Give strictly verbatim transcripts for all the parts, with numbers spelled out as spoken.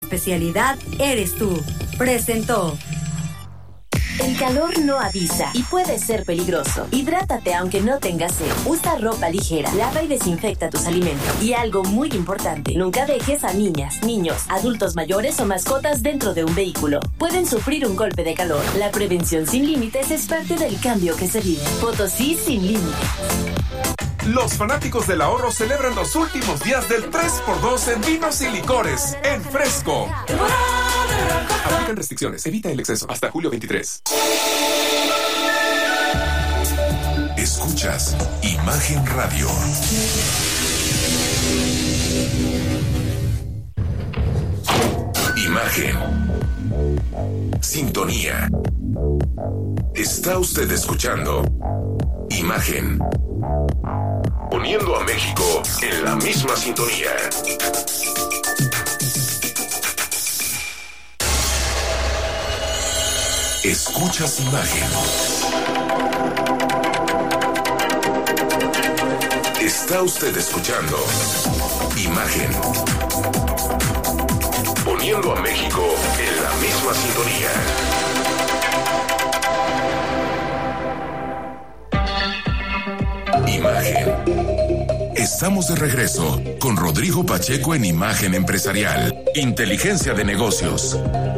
especialidad eres tú. Presentó. El calor no avisa y puede ser peligroso. Hidrátate aunque no tengas sed. Usa ropa ligera, lava y desinfecta tus alimentos. Y algo muy importante, nunca dejes a niñas, niños, adultos mayores o mascotas dentro de un vehículo. Pueden sufrir un golpe de calor. La prevención sin límites es parte del cambio que se vive. Potosí sin límites. Los fanáticos del ahorro celebran los últimos días del tres por dos en vinos y licores en Fresco. Aplican restricciones. Evita el exceso. Hasta julio veintitrés. Escuchas Imagen Radio. Imagen. Sintonía. Está usted escuchando Imagen. Poniendo a México en la misma sintonía. Escuchas Imagen. Está usted escuchando Imagen. Poniendo a México en la misma sintonía. Imagen. Estamos de regreso con Rodrigo Pacheco en Imagen Empresarial. Inteligencia de negocios.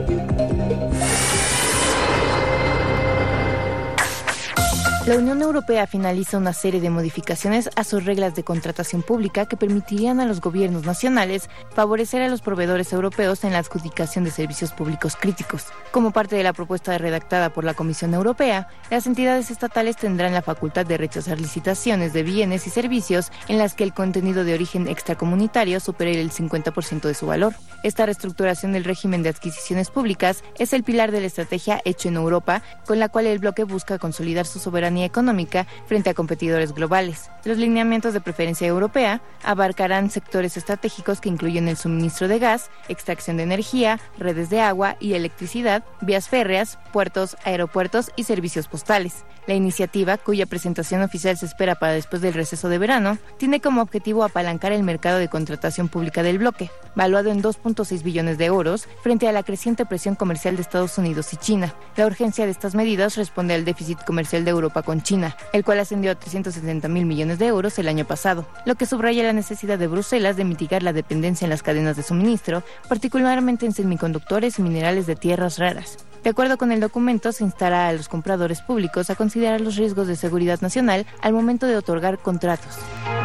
La Unión Europea finaliza una serie de modificaciones a sus reglas de contratación pública que permitirían a los gobiernos nacionales favorecer a los proveedores europeos en la adjudicación de servicios públicos críticos. Como parte de la propuesta redactada por la Comisión Europea, las entidades estatales tendrán la facultad de rechazar licitaciones de bienes y servicios en las que el contenido de origen extracomunitario supere el cincuenta por ciento de su valor. Esta reestructuración del régimen de adquisiciones públicas es el pilar de la estrategia Hecho en Europa, con la cual el bloque busca consolidar su soberanía económica frente a competidores globales. Los lineamientos de preferencia europea abarcarán sectores estratégicos que incluyen el suministro de gas, extracción de energía, redes de agua y electricidad, vías férreas, puertos, aeropuertos y servicios postales. La iniciativa, cuya presentación oficial se espera para después del receso de verano, tiene como objetivo apalancar el mercado de contratación pública del bloque, valuado en dos punto seis billones de euros, frente a la creciente presión comercial de Estados Unidos y China. La urgencia de estas medidas responde al déficit comercial de Europa con China, el cual ascendió a trescientos setenta mil millones de euros el año pasado, lo que subraya la necesidad de Bruselas de mitigar la dependencia en las cadenas de suministro, particularmente en semiconductores y minerales de tierras raras. De acuerdo con el documento, se instará a los compradores públicos a considerar los riesgos de seguridad nacional al momento de otorgar contratos.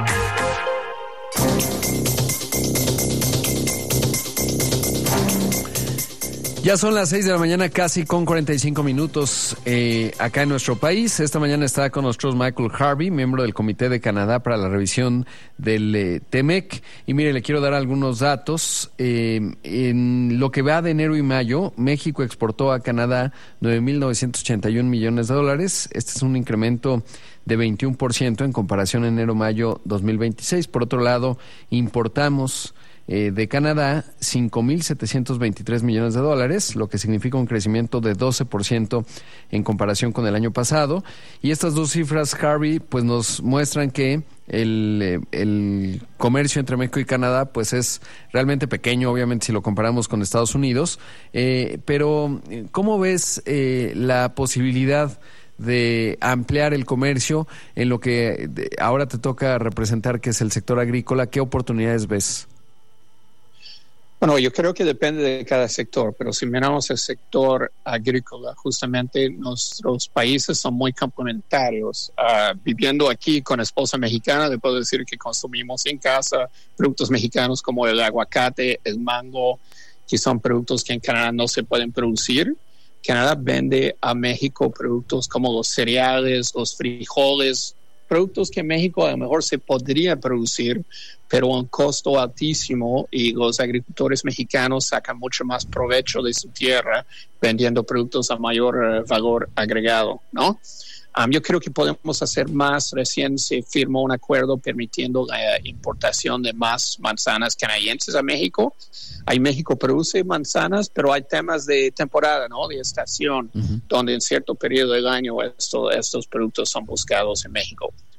Ya son las seis de la mañana, casi con cuarenta y cinco minutos eh, acá en nuestro país. Esta mañana está con nosotros Michael Harvey, miembro del Comité de Canadá para la revisión del eh, TEMEC. Y mire, le quiero dar algunos datos. Eh, en lo que va de enero y mayo, México exportó a Canadá nueve mil novecientos ochenta y un millones de dólares. Este es un incremento de veintiuno por ciento en comparación a enero-mayo dos mil veintiséis. Por otro lado, importamos Eh, de Canadá cinco mil setecientos veintitrés millones de dólares, lo que significa un crecimiento de doce por ciento en comparación con el año pasado. Y estas dos cifras, Harvey, pues nos muestran que el, el comercio entre México y Canadá pues es realmente pequeño, obviamente si lo comparamos con Estados Unidos. Eh, pero, ¿cómo ves eh, la posibilidad de ampliar el comercio en lo que ahora te toca representar, que es el sector agrícola? ¿Qué oportunidades ves? Bueno, yo creo que depende de cada sector, pero si miramos el sector agrícola, justamente nuestros países son muy complementarios. Uh, viviendo aquí con esposa mexicana, le puedo decir que consumimos en casa productos mexicanos como el aguacate, el mango, que son productos que en Canadá no se pueden producir. Canadá vende a México productos como los cereales, los frijoles, productos que en México a lo mejor se podría producir, pero a un costo altísimo, y los agricultores mexicanos sacan mucho más provecho de su tierra vendiendo productos a mayor uh, valor agregado, ¿no? Um, yo creo que podemos hacer más. Recién se firmó un acuerdo permitiendo la importación de más manzanas canadienses a México. Ahí México produce manzanas, pero hay temas de temporada, ¿no? De estación, uh-huh. donde en cierto periodo del año esto, estos productos son buscados en México.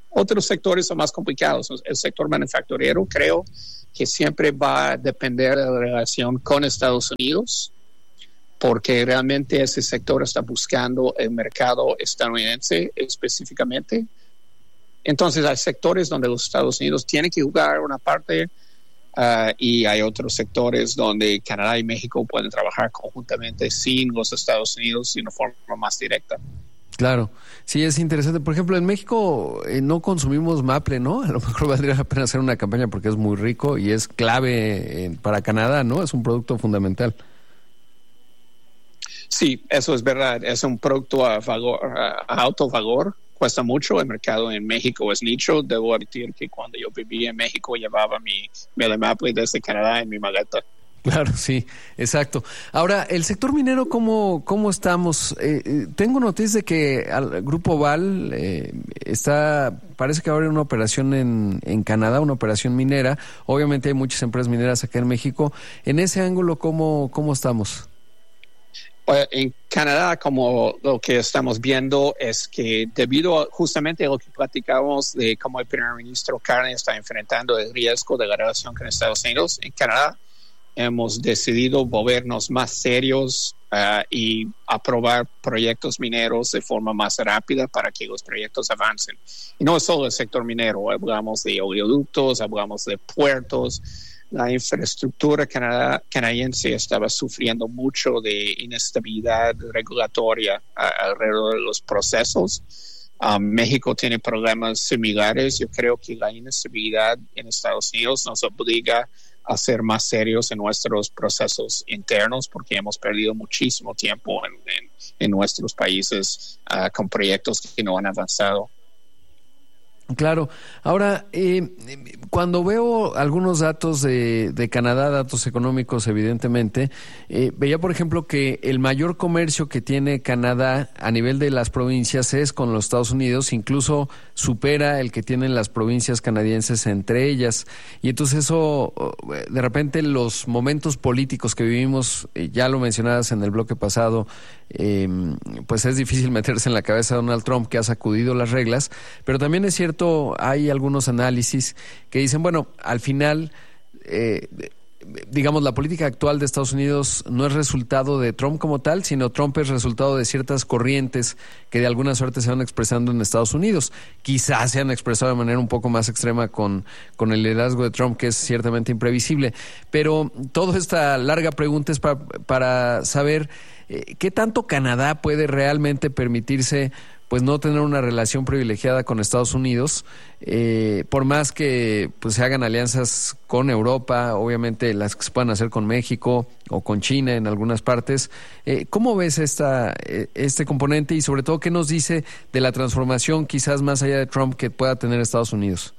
Otros sectores son más complicados. El sector manufacturero creo que siempre va a depender de la relación con Estados Unidos, porque realmente ese sector está buscando el mercado estadounidense específicamente. Entonces hay sectores donde los Estados Unidos tienen que jugar una parte uh, y hay otros sectores donde Canadá y México pueden trabajar conjuntamente sin los Estados Unidos de una forma más directa. Claro, sí, es interesante. Por ejemplo, en México eh, no consumimos maple, ¿no? A lo mejor valdría la pena hacer una campaña porque es muy rico y es clave eh, para Canadá, ¿no? Es un producto fundamental. Sí, eso es verdad. Es un producto a, valor, a alto valor. Cuesta mucho. El mercado en México es nicho. Debo admitir que cuando yo vivía en México llevaba mi miel de maple desde Canadá en mi maleta. Claro, sí, exacto. Ahora, el sector minero, ¿cómo, cómo estamos? Eh, eh, tengo noticias de que el Grupo Val eh, está, parece que va a haber una operación en, en Canadá, una operación minera. Obviamente hay muchas empresas mineras acá en México. En ese ángulo, ¿cómo, cómo estamos? En Canadá, como lo que estamos viendo es que debido a justamente a lo que platicamos de cómo el primer ministro Carney está enfrentando el riesgo de la relación con Estados Unidos, en Canadá hemos decidido volvernos más serios uh, y aprobar proyectos mineros de forma más rápida para que los proyectos avancen. Y no es solo el sector minero, hablamos de oleoductos, hablamos de puertos. La infraestructura canada, canadiense estaba sufriendo mucho de inestabilidad regulatoria uh, alrededor de los procesos. Um, México tiene problemas similares. Yo creo que la inestabilidad en Estados Unidos nos obliga a ser más serios en nuestros procesos internos porque hemos perdido muchísimo tiempo en, en, en nuestros países uh, con proyectos que no han avanzado. Claro. Ahora, eh, cuando veo algunos datos de, de Canadá, datos económicos evidentemente, eh, veía por ejemplo que el mayor comercio que tiene Canadá a nivel de las provincias es con los Estados Unidos, incluso supera el que tienen las provincias canadienses entre ellas. Y entonces eso, de repente los momentos políticos que vivimos, eh, ya lo mencionabas en el bloque pasado, eh, pues es difícil meterse en la cabeza de Donald Trump, que ha sacudido las reglas, pero también es cierto, hay algunos análisis que dicen, bueno, al final, eh, digamos, la política actual de Estados Unidos no es resultado de Trump como tal, sino Trump es resultado de ciertas corrientes que de alguna suerte se van expresando en Estados Unidos. Quizás se han expresado de manera un poco más extrema con, con el liderazgo de Trump, que es ciertamente imprevisible. Pero toda esta larga pregunta es para, para saber eh, qué tanto Canadá puede realmente permitirse pues no tener una relación privilegiada con Estados Unidos, eh, por más que pues se hagan alianzas con Europa, obviamente las que se puedan hacer con México o con China en algunas partes. Eh, ¿Cómo ves esta, este componente y sobre todo qué nos dice de la transformación quizás más allá de Trump que pueda tener Estados Unidos?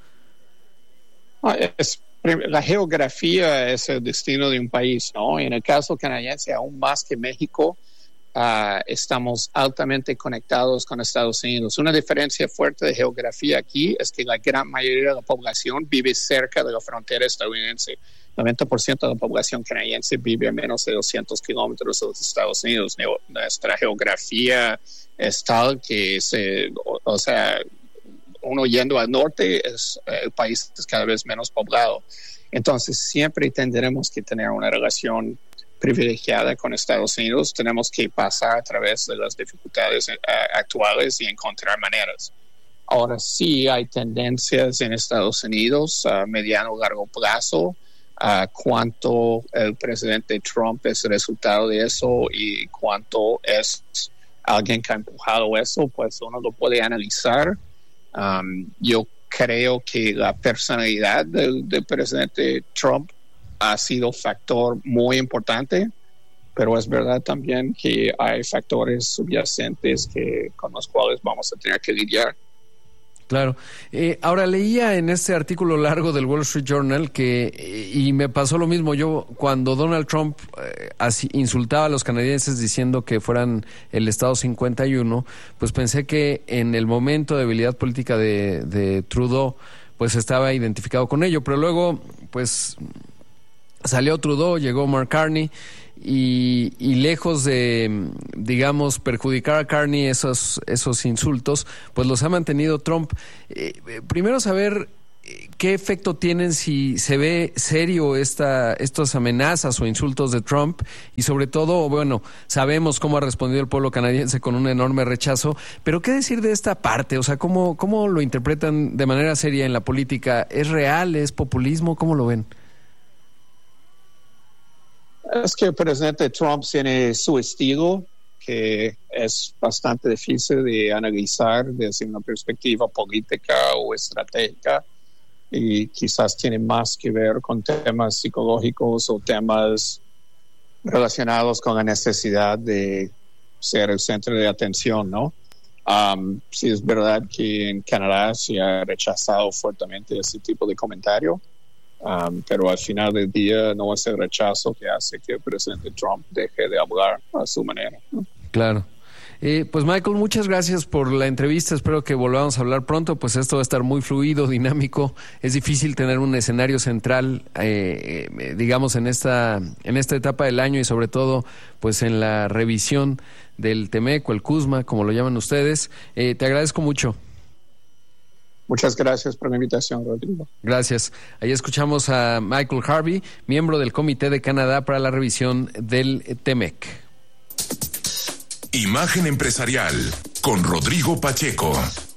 Es, la geografía es el destino de un país, ¿no? En el caso canadiense, aún más que México, Uh, estamos altamente conectados con Estados Unidos. Una diferencia fuerte de geografía aquí es que la gran mayoría de la población vive cerca de la frontera estadounidense. noventa por ciento de la población canadiense vive a menos de doscientos kilómetros de los Estados Unidos. Nuestra geografía es tal que, se, o, o sea, uno yendo al norte, es, el país es cada vez menos poblado. Entonces, siempre tendremos que tener una relación privilegiada con Estados Unidos. Tenemos que pasar a través de las dificultades uh, actuales y encontrar maneras. Ahora sí hay tendencias en Estados Unidos a mediano o largo plazo. Uh, cuánto el presidente Trump es el resultado de eso y cuánto es alguien que ha empujado eso, pues uno lo puede analizar. Um, yo creo que la personalidad del, del presidente Trump ha sido factor muy importante, pero es verdad también que hay factores subyacentes que, con los cuales vamos a tener que lidiar. Claro. Eh, ahora, leía en este artículo largo del Wall Street Journal que, y me pasó lo mismo, yo cuando Donald Trump eh, así, insultaba a los canadienses diciendo que fueran el Estado cincuenta y uno, pues pensé que en el momento de debilidad política de, de Trudeau, pues estaba identificado con ello, pero luego, pues salió Trudeau, llegó Mark Carney y, y lejos de, digamos, perjudicar a Carney esos, esos insultos, pues los ha mantenido Trump. Eh, primero saber qué efecto tienen si se ve serio esta, estas amenazas o insultos de Trump, y sobre todo, bueno, sabemos cómo ha respondido el pueblo canadiense con un enorme rechazo, pero qué decir de esta parte, o sea, cómo, cómo lo interpretan de manera seria en la política. ¿Es real? ¿Es populismo? ¿Cómo lo ven? Es que el presidente Trump tiene su estilo, que es bastante difícil de analizar desde una perspectiva política o estratégica, y quizás tiene más que ver con temas psicológicos o temas relacionados con la necesidad de ser el centro de atención, ¿no? Um, sí es verdad que en Canadá se ha rechazado fuertemente ese tipo de comentario, um, pero al final del día no es el rechazo que hace que el presidente Trump deje de hablar a su manera, ¿no? Claro. Eh, pues Michael, muchas gracias por la entrevista, espero que volvamos a hablar pronto, pues esto va a estar muy fluido, dinámico, es difícil tener un escenario central, eh, eh, digamos, en esta, en esta etapa del año, y sobre todo pues en la revisión del TEMEC o el CUSMA, como lo llaman ustedes. Eh, te agradezco mucho. Muchas gracias por la invitación, Rodrigo. Gracias. Ahí escuchamos a Michael Harvey, miembro del Comité de Canadá para la revisión del TEMEC. Imagen Empresarial con Rodrigo Pacheco.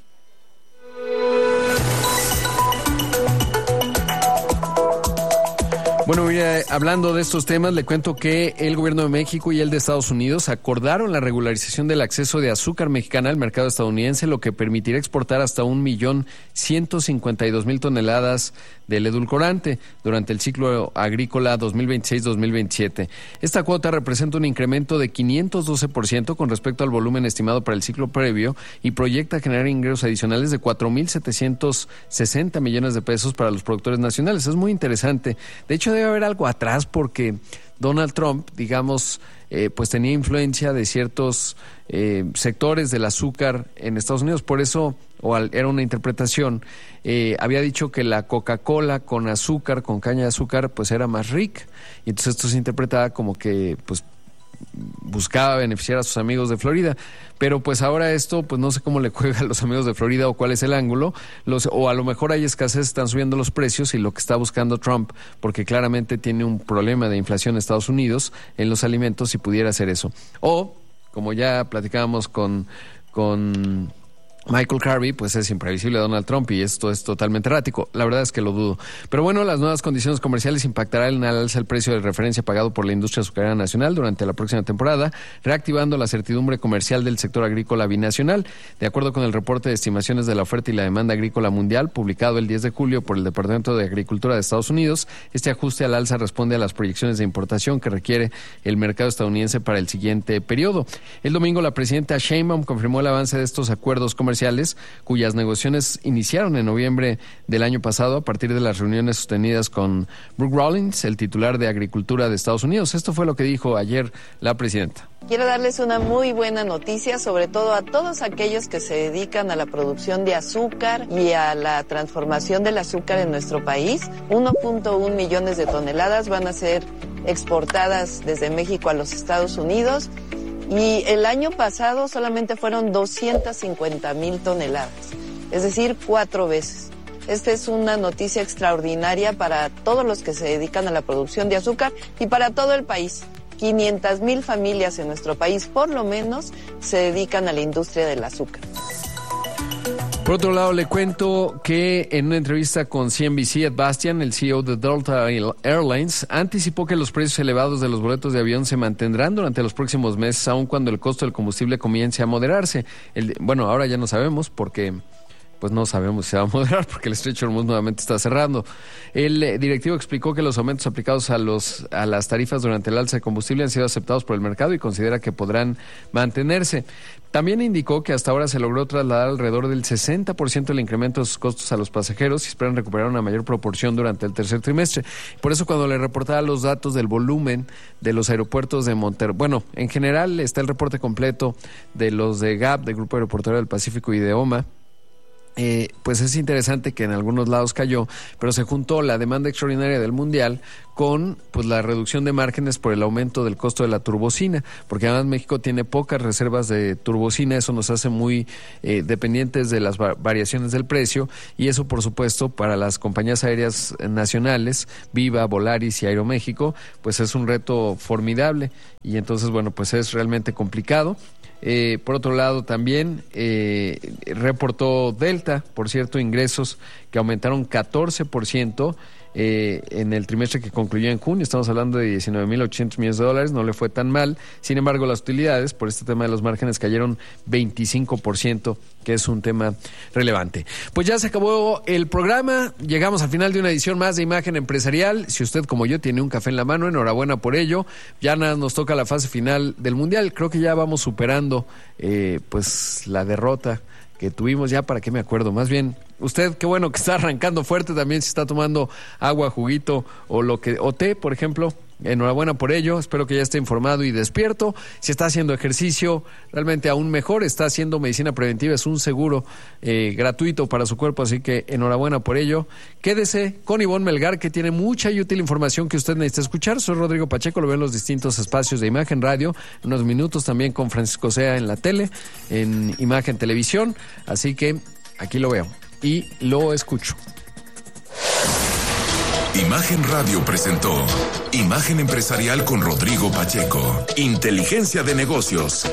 Bueno, mira, hablando de estos temas, le cuento que el gobierno de México y el de Estados Unidos acordaron la regularización del acceso de azúcar mexicana al mercado estadounidense, lo que permitirá exportar hasta un millón ciento cincuenta y dos mil toneladas del edulcorante durante el ciclo agrícola dos mil veintiséis dos mil veintisiete. Esta cuota representa un incremento de quinientos doce por ciento con respecto al volumen estimado para el ciclo previo y proyecta generar ingresos adicionales de cuatro mil setecientos sesenta millones de pesos para los productores nacionales. Es muy interesante. De hecho, debe haber algo atrás porque Donald Trump, digamos, eh, pues tenía influencia de ciertos eh, sectores del azúcar en Estados Unidos. Por eso, o al, era una interpretación, eh, había dicho que la Coca-Cola con azúcar, con caña de azúcar, pues era más rica. Y entonces esto se interpretaba como que, pues, buscaba beneficiar a sus amigos de Florida, pero pues ahora esto, pues no sé cómo le juega a los amigos de Florida o cuál es el ángulo, los, o a lo mejor hay escasez, están subiendo los precios y lo que está buscando Trump, porque claramente tiene un problema de inflación en Estados Unidos en los alimentos, si pudiera hacer eso. O, como ya platicábamos con, con Michael Harvey, pues es imprevisible Donald Trump y esto es totalmente errático. La verdad es que lo dudo. Pero bueno, las nuevas condiciones comerciales impactarán en alza el precio de referencia pagado por la industria azucarera nacional durante la próxima temporada, reactivando la certidumbre comercial del sector agrícola binacional. De acuerdo con el reporte de estimaciones de la oferta y la demanda agrícola mundial, publicado el diez de julio por el Departamento de Agricultura de Estados Unidos, este ajuste al alza responde a las proyecciones de importación que requiere el mercado estadounidense para el siguiente periodo. El domingo, la presidenta Sheinbaum confirmó el avance de estos acuerdos comerciales cuyas negociaciones iniciaron en noviembre del año pasado a partir de las reuniones sostenidas con Brooke Rollins, el titular de Agricultura de Estados Unidos. Esto fue lo que dijo ayer la presidenta. Quiero darles una muy buena noticia, sobre todo a todos aquellos que se dedican a la producción de azúcar y a la transformación del azúcar en nuestro país. uno punto uno millones de toneladas van a ser exportadas desde México a los Estados Unidos. Y el año pasado solamente fueron doscientas cincuenta mil toneladas, es decir, cuatro veces. Esta es una noticia extraordinaria para todos los que se dedican a la producción de azúcar y para todo el país. quinientas mil familias en nuestro país, por lo menos, se dedican a la industria del azúcar. Por otro lado, le cuento que en una entrevista con C N B C, Ed Bastian, el C E O de Delta Airlines, anticipó que los precios elevados de los boletos de avión se mantendrán durante los próximos meses, aun cuando el costo del combustible comience a moderarse. El, bueno, ahora ya no sabemos porque pues no sabemos si se va a moderar porque el estrecho de Hormuz nuevamente está cerrando. El eh, directivo explicó que los aumentos aplicados a los a las tarifas durante el alza de combustible han sido aceptados por el mercado y considera que podrán mantenerse. También indicó que hasta ahora se logró trasladar alrededor del sesenta por ciento del incremento de sus costos a los pasajeros y esperan recuperar una mayor proporción durante el tercer trimestre. Por eso, cuando le reportaba los datos del volumen de los aeropuertos de Monterrey, bueno, en general está el reporte completo de los de G A P, del Grupo Aeroportuario del Pacífico y de O M A, Eh, pues es interesante que en algunos lados cayó, pero se juntó la demanda extraordinaria del mundial con pues la reducción de márgenes por el aumento del costo de la turbocina, porque además México tiene pocas reservas de turbocina, eso nos hace muy eh, dependientes de las va- variaciones del precio, y eso por supuesto para las compañías aéreas nacionales, Viva, Volaris y Aeroméxico, pues es un reto formidable, y entonces bueno, pues es realmente complicado. Eh, por otro lado también eh, reportó Delta, por cierto, ingresos que aumentaron catorce por ciento eh, en el trimestre que concluyó en junio. Estamos hablando de diecinueve mil ochocientos millones de dólares, no le fue tan mal. Sin embargo, las utilidades, por este tema de los márgenes, cayeron veinticinco por ciento, que es un tema relevante. Pues ya se acabó el programa, llegamos al final de una edición más de Imagen Empresarial. Si usted, como yo, tiene un café en la mano, enhorabuena por ello. Ya nada, nos toca la fase final del Mundial. Creo que ya vamos superando eh, pues la derrota que tuvimos, ya para qué me acuerdo, más bien usted, qué bueno que está arrancando fuerte también, si está tomando agua, juguito o lo que o té, por ejemplo, enhorabuena por ello, espero que ya esté informado y despierto. Si está haciendo ejercicio, realmente aún mejor, está haciendo medicina preventiva, es un seguro eh, gratuito para su cuerpo, así que enhorabuena por ello. Quédese con Ivonne Melgar, que tiene mucha y útil información que usted necesita escuchar. Soy Rodrigo Pacheco, lo veo en los distintos espacios de Imagen Radio, en unos minutos también con Francisco Sea en la tele, en Imagen Televisión, así que aquí lo veo y lo escucho. Imagen Radio presentó Imagen Empresarial con Rodrigo Pacheco. Inteligencia de negocios.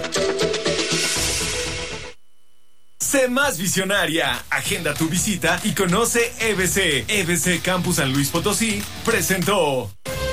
Sé más visionaria. Agenda tu visita y conoce E B C. E B C Campus San Luis Potosí presentó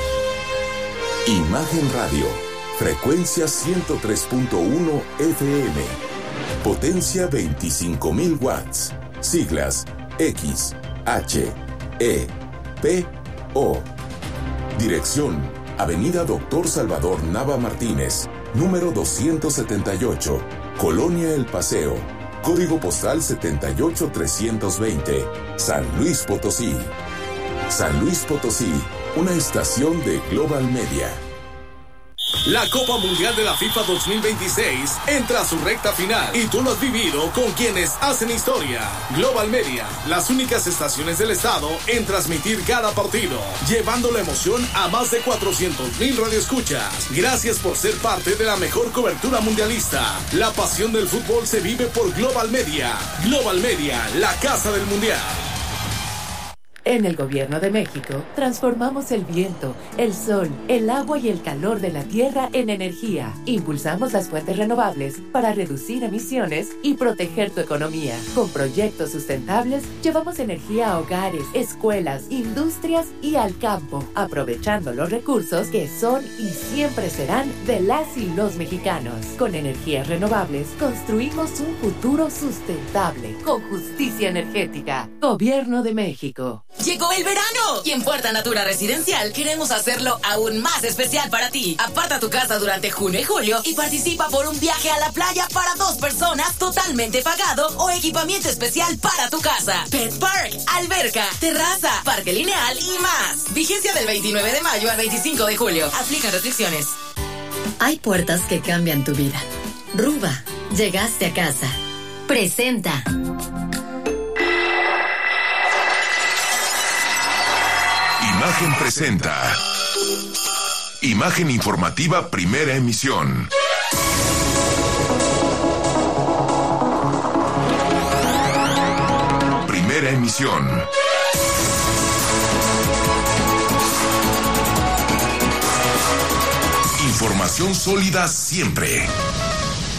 Imagen Radio. Frecuencia ciento tres punto uno F M. Potencia veinticinco mil watts. Siglas X, H, E, P, O. Dirección: Avenida Doctor Salvador Nava Martínez, número doscientos setenta y ocho, Colonia El Paseo. Código postal setenta y ocho trescientos veinte, San Luis Potosí. San Luis Potosí, una estación de Global Media. La Copa Mundial de la FIFA dos mil veintiséis entra a su recta final y tú lo has vivido con quienes hacen historia. Global Media, las únicas estaciones del estado en transmitir cada partido, llevando la emoción a más de cuatrocientos mil radioescuchas. Gracias por ser parte de la mejor cobertura mundialista. La pasión del fútbol se vive por Global Media. Global Media, la casa del mundial. En el Gobierno de México, transformamos el viento, el sol, el agua y el calor de la tierra en energía. Impulsamos las fuentes renovables para reducir emisiones y proteger tu economía. Con proyectos sustentables, llevamos energía a hogares, escuelas, industrias y al campo, aprovechando los recursos que son y siempre serán de las y los mexicanos. Con energías renovables, construimos un futuro sustentable, con justicia energética. Gobierno de México. ¡Llegó el verano! Y en Puerta Natura Residencial queremos hacerlo aún más especial para ti. Aparta tu casa durante junio y julio y participa por un viaje a la playa para dos personas totalmente pagado o equipamiento especial para tu casa. Pet Park, alberca, terraza, parque lineal y más. Vigencia del veintinueve de mayo al veinticinco de julio. Aplican restricciones. Hay puertas que cambian tu vida. Ruba, llegaste a casa. Presenta. Imagen presenta Imagen informativa, primera emisión. Primera emisión. Información sólida siempre.